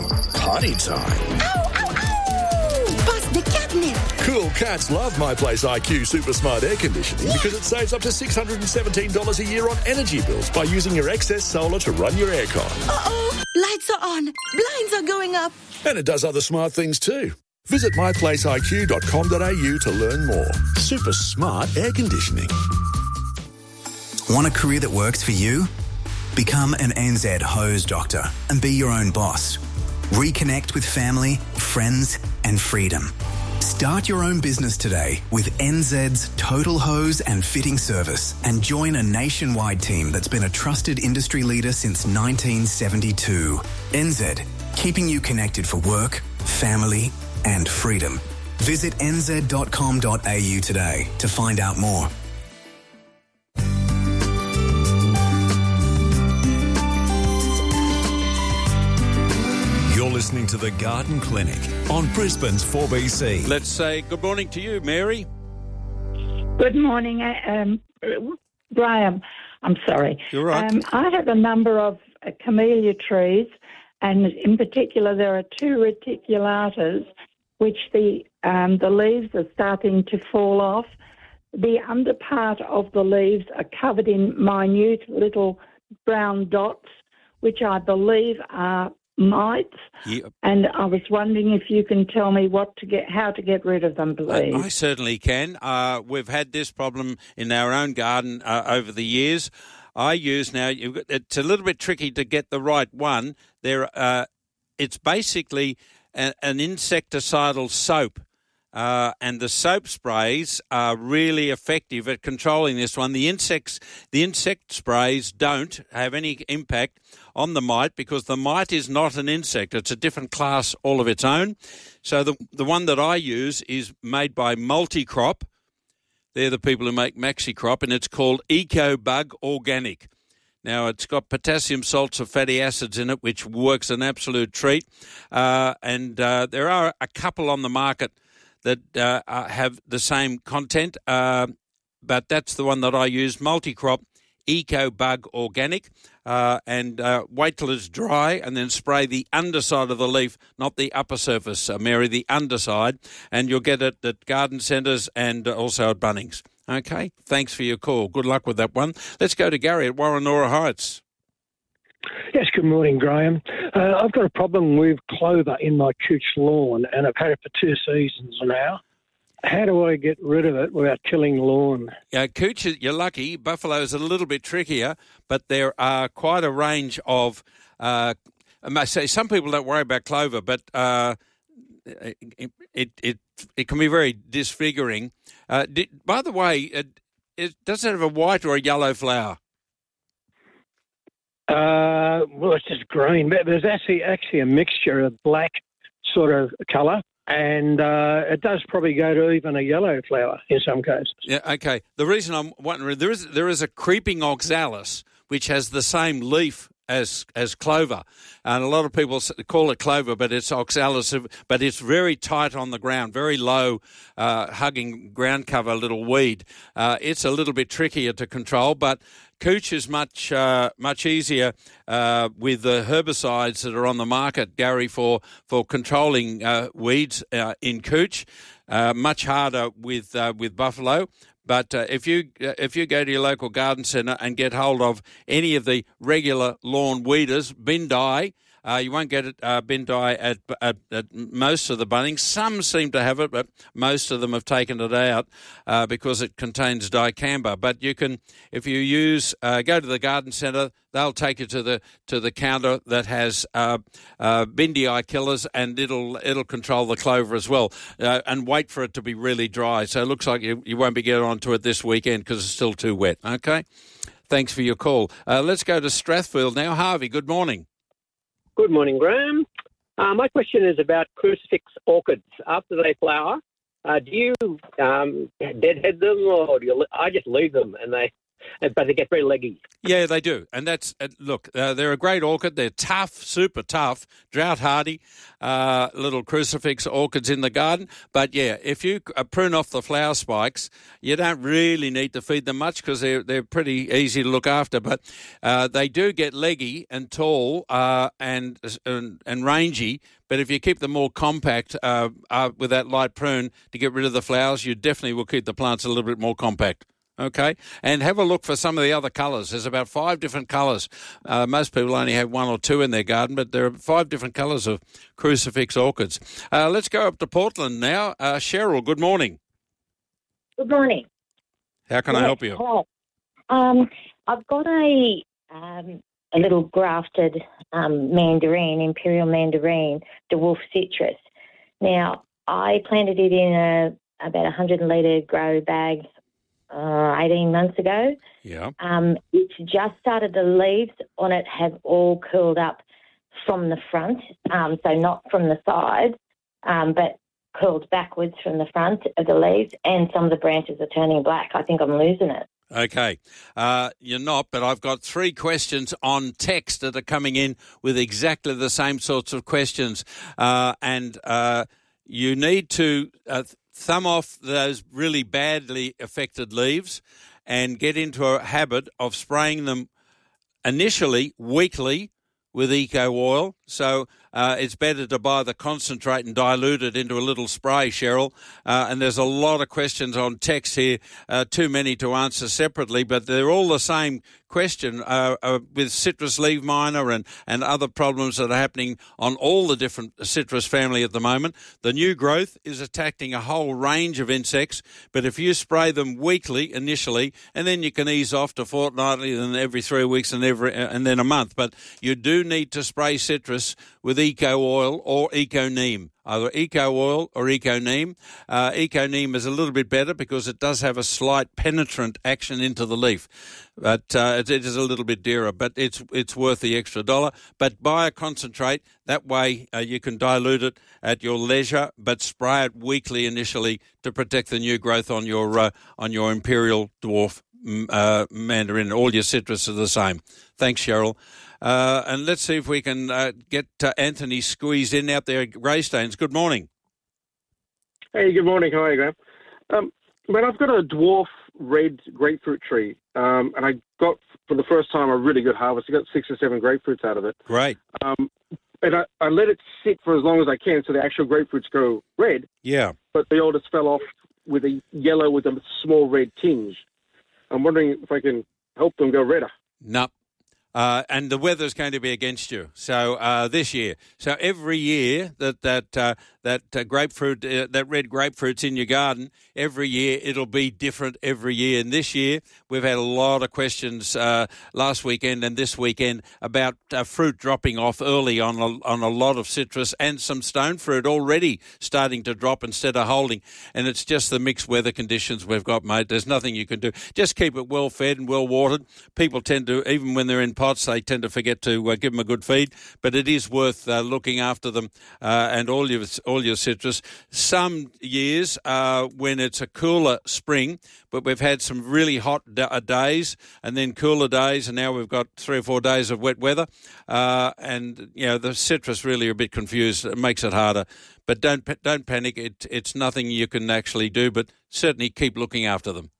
Party time. Ow, ow, ow! Bust the catnip. Cool cats love My Place I Q Super Smart Air Conditioning yeah. because it saves up to six hundred seventeen dollars a year on energy bills by using your excess solar to run your aircon. Uh-oh, lights are on, blinds are going up. And it does other smart things too. Visit my place I Q dot com dot a u to learn more. Super smart air conditioning. Want a career that works for you? Become an N Z hose doctor and be your own boss. Reconnect with family, friends and freedom. Start your own business today with N Z's Total Hose and Fitting Service and join a nationwide team that's been a trusted industry leader since nineteen seventy-two. N Z, keeping you connected for work, family and freedom. Visit n z dot com dot a u today to find out more. You're listening to The Garden Clinic on Brisbane's four B C. Let's say good morning to you, Mary. Good morning, um, Graham. I'm sorry. You're right. Um, I have a number of uh, camellia trees, and in particular there are two reticulatas, which the um, the leaves are starting to fall off. The under part of the leaves are covered in minute little brown dots, which I believe are mites. Yep. And I was wondering if you can tell me what to get, how to get rid of them, please. I, I certainly can. Uh, we've had this problem in our own garden uh, over the years. I use now. You've got, it's a little bit tricky to get the right one. There, uh, it's basically a, an insecticidal soap. Uh, and the soap sprays are really effective at controlling this one. The insects, the insect sprays don't have any impact on the mite because the mite is not an insect. It's a different class all of its own. So the the one that I use is made by Multicrop. They're the people who make MaxiCrop, and it's called EcoBug Organic. Now, it's got potassium salts of fatty acids in it, which works an absolute treat. Uh, and uh, there are a couple on the market that uh, have the same content, uh, but that's the one that I use, Multicrop EcoBug Organic, uh, and uh, wait till it's dry and then spray the underside of the leaf, not the upper surface, uh, Mary, the underside, and you'll get it at garden centres and also at Bunnings. Okay, thanks for your call. Good luck with that one. Let's go to Gary at Warrenora Heights. Yes, good morning, Graham. Uh, I've got a problem with clover in my cooch lawn, and I've had it for two seasons now. How do I get rid of it without killing the lawn? Yeah, cooch, you're lucky. Buffalo's a little bit trickier, but there are quite a range of. Uh, I must say, some people don't worry about clover, but uh, it, it it it can be very disfiguring. Uh, did, by the way, it, it, does it have a white or a yellow flower? Uh, well, it's just green, but there's actually actually a mixture of black sort of colour, and uh, it does probably go to even a yellow flower in some cases. Yeah, okay. The reason I'm wondering, there is there is a creeping oxalis which has the same leaf as as clover, and a lot of people call it clover, but it's oxalis, but it's very tight on the ground, very low, uh, hugging ground cover little weed. Uh, it's a little bit trickier to control, but cooch is much uh, much easier uh, with the herbicides that are on the market, Gary, for for controlling uh, weeds uh, in cooch. Uh, much harder with uh, with buffalo. But uh, if you uh, if you go to your local garden centre and get hold of any of the regular lawn weeders, Bindi, uh, you won't get it uh, Bindi at, at at most of the Bunnings. Some seem to have it, but most of them have taken it out uh, because it contains dicamba. But you can, if you use, uh, go to the garden centre, they'll take you to the to the counter that has uh, uh, Bindi killers, and it'll it'll control the clover as well. Uh, and wait for it to be really dry. So it looks like you, you won't be getting onto it this weekend because it's still too wet. Okay. Thanks for your call. Uh, let's go to Strathfield now. Harvey, good morning. Good morning, Graham. Uh, my question is about crucifix orchids. After they flower, uh, do you um, deadhead them, or do you? I just leave them, and they, but they get very leggy. Yeah, they do, and that's uh, look. Uh, they're a great orchid. They're tough, super tough, drought hardy, uh, little crucifix orchids in the garden. But yeah, if you uh, prune off the flower spikes, you don't really need to feed them much because they're they're pretty easy to look after. But uh, they do get leggy and tall uh, and, and and rangy. But if you keep them more compact uh, uh, with that light prune to get rid of the flowers, you definitely will keep the plants a little bit more compact. Okay, and have a look for some of the other colours. There's about five different colours. Uh, most people only have one or two in their garden, but there are five different colours of crucifix orchids. Uh, let's go up to Portland now. Uh, Cheryl, good morning. Good morning. How can yes, I help you? Hi. Um, I've got a um, a little grafted um, mandarin, imperial mandarin, dwarf citrus. Now, I planted it in a about a one hundred litre grow bag Uh, eighteen months ago. Yeah. Um, it's just started, the leaves on it have all curled up from the front, um, so not from the side, um, but curled backwards from the front of the leaves, and some of the branches are turning black. I think I'm losing it. Okay. Uh, you're not, but I've got three questions on text that are coming in with exactly the same sorts of questions. Uh, and uh, you need to uh, thumb off those really badly affected leaves and get into a habit of spraying them initially weekly with eco oil. So uh, it's better to buy the concentrate and dilute it into a little spray, Cheryl. Uh, and there's a lot of questions on text here, uh, too many to answer separately, but they're all the same question uh, uh, with citrus leaf miner and, and other problems that are happening on all the different citrus family at the moment. The new growth is attacking a whole range of insects, but if you spray them weekly initially, and then you can ease off to fortnightly, and every three weeks and every and then a month, but you do need to spray citrus with eco oil or eco neem. Either eco oil or eco neem. Uh, eco neem is a little bit better because it does have a slight penetrant action into the leaf, but uh, it, it is a little bit dearer. But it's it's worth the extra dollar. But buy a concentrate. That way uh, you can dilute it at your leisure, but spray it weekly initially to protect the new growth on your uh, on your imperial dwarf uh, mandarin. All your citrus are the same. Thanks, Cheryl. Uh, and let's see if we can uh, get uh, Anthony squeezed in out there at Greystanes. Good morning. Hey, good morning. How are you, Graham? Um, man, I've got a dwarf red grapefruit tree, um, and I got, for the first time, a really good harvest. I got six or seven grapefruits out of it. Great. Um, and I, I let it sit for as long as I can so the actual grapefruits go red. Yeah. But the oldest fell off with a yellow with a small red tinge. I'm wondering if I can help them go redder. No. Uh, and the weather's going to be against you. So uh, this year, so every year that that uh, that uh, grapefruit, uh, that red grapefruit's in your garden, every year it'll be different every year. And this year we've had a lot of questions uh, last weekend and this weekend about uh, fruit dropping off early on a, on a lot of citrus and some stone fruit already starting to drop instead of holding. And it's just the mixed weather conditions we've got, mate. There's nothing you can do. Just keep it well fed and well watered. People tend to, even when they're in pots, they tend to forget to uh, give them a good feed, but it is worth uh, looking after them uh, and all your all your citrus. Some years uh, when it's a cooler spring, but we've had some really hot d- days and then cooler days, and now we've got three or four days of wet weather, uh, and you know the citrus really are a bit confused. It makes it harder, but don't don't panic. It, it's nothing you can actually do, but certainly keep looking after them.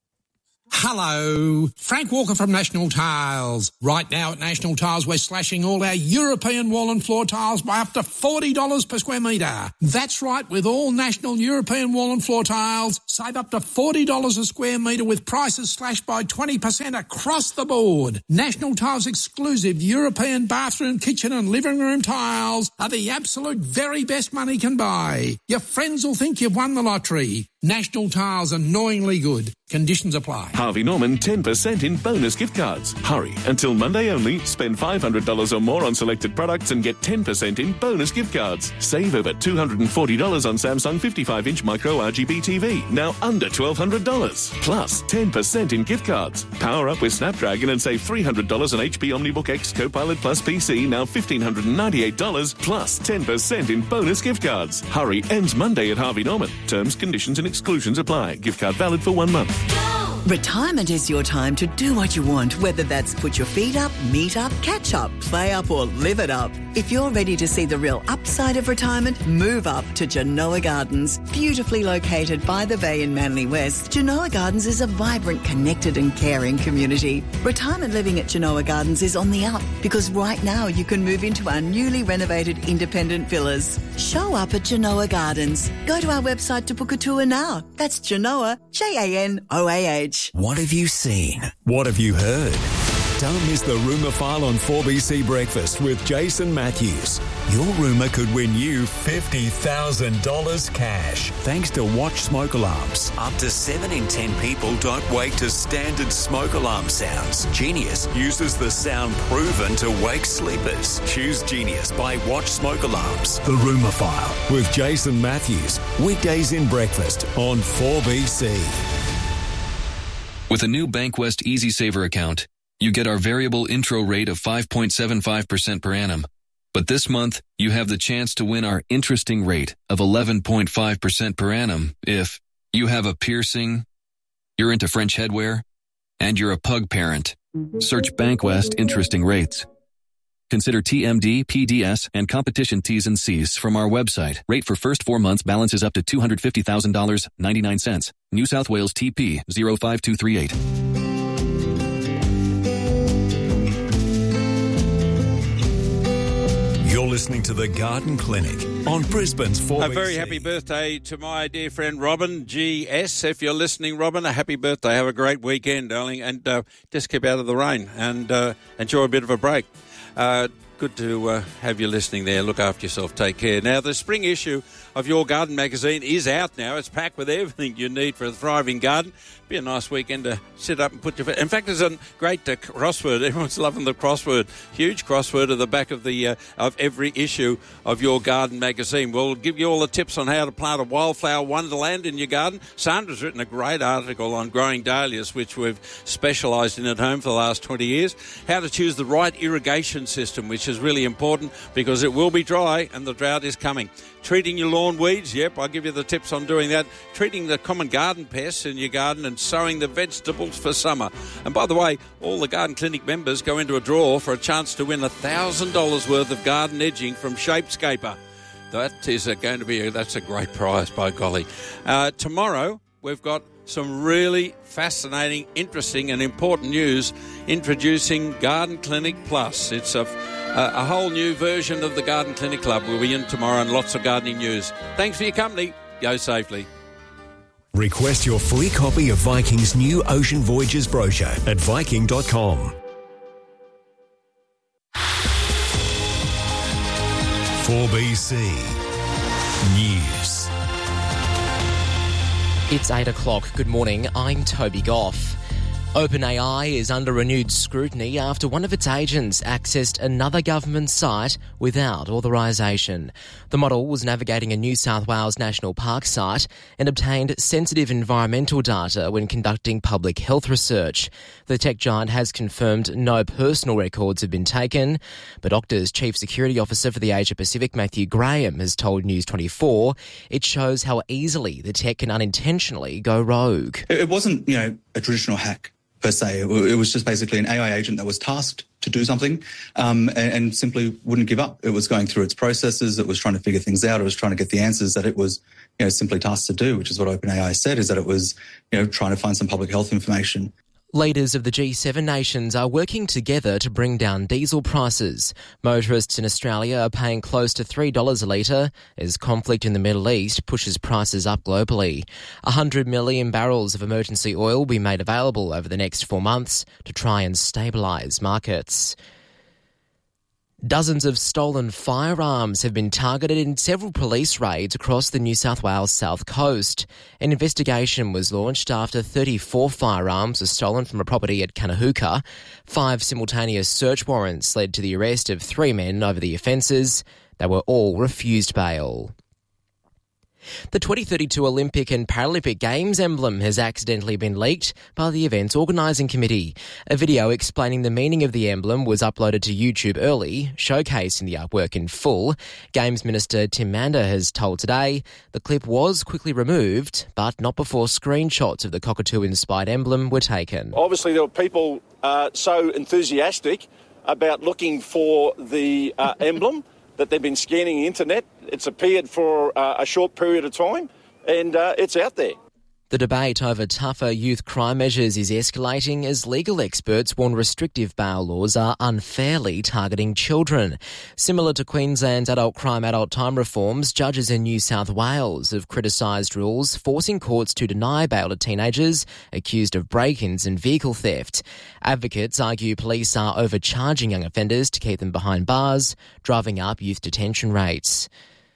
Hello, Frank Walker from National Tiles. Right now at National Tiles, we're slashing all our European wall and floor tiles by up to forty dollars per square metre. That's right, with all National European wall and floor tiles, save up to forty dollars a square metre with prices slashed by twenty percent across the board. National Tiles exclusive European bathroom, kitchen and living room tiles are the absolute very best money can buy. Your friends will think you've won the lottery. National Tiles, annoyingly good. Conditions apply. Harvey Norman, ten percent in bonus gift cards. Hurry, until Monday only. Spend five hundred dollars or more on selected products and get ten percent in bonus gift cards. Save over two hundred forty dollars on Samsung fifty-five inch micro R G B T V, now under twelve hundred dollars. Plus ten percent in gift cards. Power up with Snapdragon and save three hundred dollars on H P OmniBook X Copilot Plus P C, now one thousand five hundred ninety-eight dollars, plus ten percent in bonus gift cards. Hurry, ends Monday at Harvey Norman. Terms, conditions and exclusions apply. Gift card valid for one month. Retirement is your time to do what you want, whether that's put your feet up, meet up, catch up, play up or live it up. If you're ready to see the real upside of retirement, move up to Genoa Gardens. Beautifully located by the bay in Manly West, Genoa Gardens is a vibrant, connected and caring community. Retirement living at Genoa Gardens is on the up because right now you can move into our newly renovated independent villas. Show up at Genoa Gardens. Go to our website to book a tour now. That's Genoa, J A N O A H. What have you seen? What have you heard? Don't miss the Rumour File on four B C Breakfast with Jason Matthews. Your rumour could win you fifty thousand dollars cash thanks to Watch Smoke Alarms. Up to seven in ten people don't wake to standard smoke alarm sounds. Genius uses the sound proven to wake sleepers. Choose Genius by Watch Smoke Alarms. The Rumour File with Jason Matthews. Weekdays in breakfast on four B C. With a new Bankwest Easy Saver account, you get our variable intro rate of five point seven five percent per annum. But this month, you have the chance to win our interesting rate of eleven point five percent per annum if you have a piercing, you're into French headwear, and you're a pug parent. Search Bankwest Interesting Rates. Consider T M D, P D S, and competition T's and C's from our website. Rate for first four months balances up to two hundred fifty thousand dollars and ninety-nine cents. New South Wales T P zero five two three eight. You're listening to The Garden Clinic on Brisbane's four B C. A very happy birthday to my dear friend Robin, G S. If you're listening, Robin, a happy birthday. Have a great weekend, darling, and uh, just keep out of the rain and uh, enjoy a bit of a break. Uh, good to uh, have you listening there. Look after yourself. Take care. Now, the spring issue of Your Garden magazine is out now. It's packed with everything you need for a thriving garden. Be a nice weekend to sit up and put your... In fact, there's a great uh, crossword. Everyone's loving the crossword. Huge crossword at the back of the uh, of every issue of Your Garden magazine. We'll give you all the tips on how to plant a wildflower wonderland in your garden. Sandra's written a great article on growing dahlias, which we've specialised in at home for the last twenty years. How to choose the right irrigation system, which is really important because it will be dry and the drought is coming. Treating your lawn weeds, yep, I'll give you the tips on doing that. Treating the common garden pests in your garden and sowing the vegetables for summer. And by the way, all the Garden Clinic members go into a draw for a chance to win one thousand dollars worth of garden edging from Shapescaper. That is a, going to be, a, that's a great prize, by golly. Uh, tomorrow, we've got some really fascinating, interesting and important news introducing Garden Clinic Plus. It's a Uh, a whole new version of the Garden Clinic Club will be in tomorrow and lots of gardening news. Thanks for your company. Go safely. Request your free copy of Viking's new Ocean Voyages brochure at viking dot com. four B C News. It's eight o'clock. Good morning. I'm Toby Goff. OpenAI is under renewed scrutiny after one of its agents accessed another government site without authorisation. The model was navigating a New South Wales National Park site and obtained sensitive environmental data when conducting public health research. The tech giant has confirmed no personal records have been taken, but Okta's Chief Security Officer for the Asia Pacific, Matthew Graham, has told News twenty-four it shows how easily the tech can unintentionally go rogue. It wasn't, you know, a traditional hack per se. It was just basically an A I agent that was tasked to do something um, and, and simply wouldn't give up. It was going through its processes. It was trying to figure things out. It was trying to get the answers that it was, you know, simply tasked to do, which is what OpenAI said, is that it was, you know, trying to find some public health information. Leaders of the G seven nations are working together to bring down diesel prices. Motorists in Australia are paying close to three dollars a litre as conflict in the Middle East pushes prices up globally. one hundred million barrels of emergency oil will be made available over the next four months to try and stabilise markets. Dozens of stolen firearms have been targeted in several police raids across the New South Wales South Coast. An investigation was launched after thirty-four firearms were stolen from a property at Canahuka. Five simultaneous search warrants led to the arrest of three men over the offences. They were all refused bail. The twenty thirty-two Olympic and Paralympic Games emblem has accidentally been leaked by the event's organising committee. A video explaining the meaning of the emblem was uploaded to YouTube early, showcasing the artwork in full. Games Minister Tim Mander has told Today the clip was quickly removed, but not before screenshots of the cockatoo-inspired emblem were taken. Obviously, there were people uh, so enthusiastic about looking for the uh, emblem that they've been scanning the internet. It's appeared for uh, a short period of time and uh, it's out there. The debate over tougher youth crime measures is escalating as legal experts warn restrictive bail laws are unfairly targeting children. Similar to Queensland's adult crime adult time reforms, judges in New South Wales have criticised rules forcing courts to deny bail to teenagers accused of break-ins and vehicle theft. Advocates argue police are overcharging young offenders to keep them behind bars, driving up youth detention rates.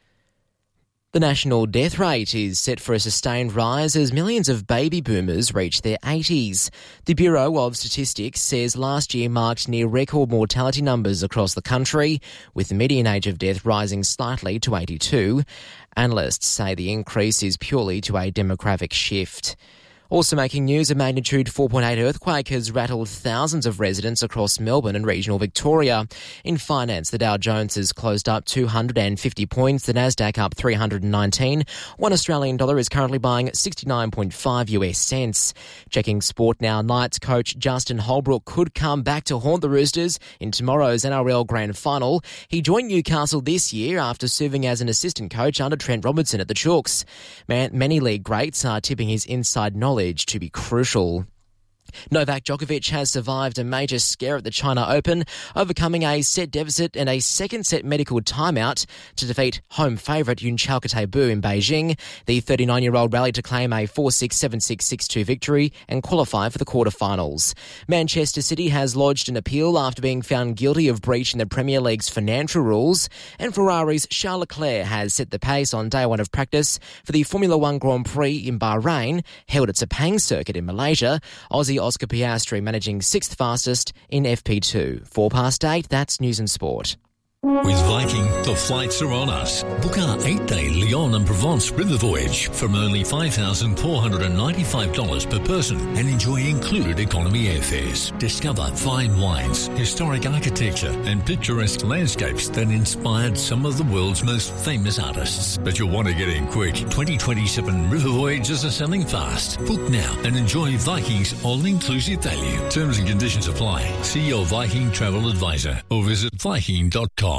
The national death rate is set for a sustained rise as millions of baby boomers reach their eighties. The Bureau of Statistics says last year marked near record mortality numbers across the country, with the median age of death rising slightly to eighty-two. Analysts say the increase is purely to a demographic shift. Also making news, a magnitude four point eight earthquake has rattled thousands of residents across Melbourne and regional Victoria. In finance, the Dow Jones has closed up two hundred fifty points, the Nasdaq up three hundred nineteen. One Australian dollar is currently buying sixty-nine point five US cents. Checking sport now, Knights coach Justin Holbrook could come back to haunt the Roosters in tomorrow's N R L Grand Final. He joined Newcastle this year after serving as an assistant coach under Trent Robinson at the Chooks. Man, many league greats are tipping his inside knowledge to be crucial. Novak Djokovic has survived a major scare at the China Open, overcoming a set deficit and a second set medical timeout to defeat home favourite Yun Chalkatay-Bu in Beijing. The thirty-nine-year-old rallied to claim a four six, seven six, six two victory and qualify for the quarterfinals. Manchester City has lodged an appeal after being found guilty of breaching the Premier League's financial rules, and Ferrari's Charles Leclerc has set the pace on day one of practice for the Formula One Grand Prix in Bahrain, held at Sepang Circuit in Malaysia. Aussie Oscar Piastri managing sixth fastest in F P two. Four past eight, that's News and Sport. With Viking, the flights are on us. Book our eight-day Lyon and Provence river voyage from only five thousand four hundred ninety-five dollars per person and enjoy included economy airfares. Discover fine wines, historic architecture and picturesque landscapes that inspired some of the world's most famous artists. But you'll want to get in quick. twenty twenty-seven river voyages are selling fast. Book now and enjoy Viking's all-inclusive value. Terms and conditions apply. See your Viking travel advisor or visit viking dot com.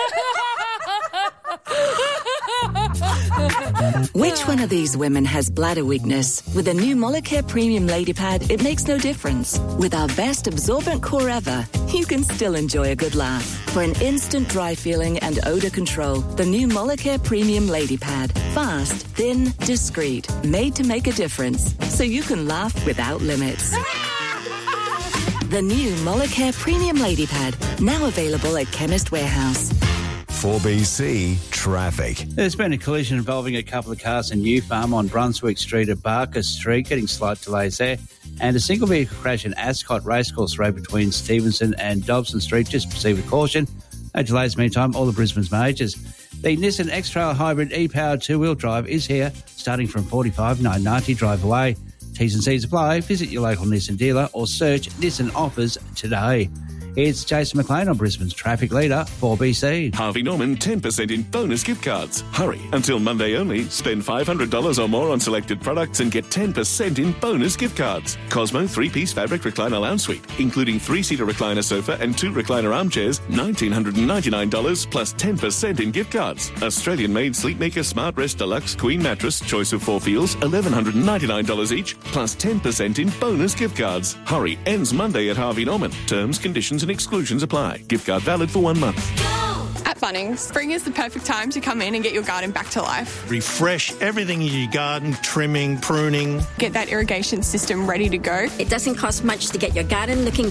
Which one of these women has bladder weakness? With the new Molicare Premium Lady Pad, it makes no difference. With our best absorbent core ever, you can still enjoy a good laugh. For an instant dry feeling and odour control, the new Molicare Premium Lady Pad. Fast, thin, discreet, made to make a difference, so you can laugh without limits. The new Molicare Premium Lady Pad, now available at Chemist Warehouse. four B C Traffic. There's been a collision involving a couple of cars in New Farm on Brunswick Street at Barker Street, getting slight delays there. And a single vehicle crash in Ascot Racecourse Road between Stevenson and Dobson Street. Just proceed with caution. No delays meantime, all of Brisbane's majors. The Nissan X-Trail Hybrid e-powered two-wheel drive is here, starting from forty-five thousand nine hundred ninety dollars. Drive away. T's and C's apply. Visit your local Nissan dealer or search Nissan offers today. It's Jason McLean on Brisbane's Traffic Leader, four B C. Harvey Norman, ten percent in bonus gift cards. Hurry. Until Monday only, spend five hundred dollars or more on selected products and get ten percent in bonus gift cards. Cosmo three-piece fabric recliner lounge suite, including three-seater recliner sofa and two recliner armchairs, one thousand nine hundred ninety-nine dollars plus ten percent in gift cards. Australian-made Sleepmaker Smart Rest Deluxe Queen Mattress, choice of four feels, one thousand one hundred ninety-nine dollars each, plus ten percent in bonus gift cards. Hurry. Ends Monday at Harvey Norman. Terms, conditions and exclusions apply. Gift card valid for one month. At Bunnings, spring is the perfect time to come in and get your garden back to life. Refresh everything in your garden, trimming, pruning. Get that irrigation system ready to go. It doesn't cost much to get your garden looking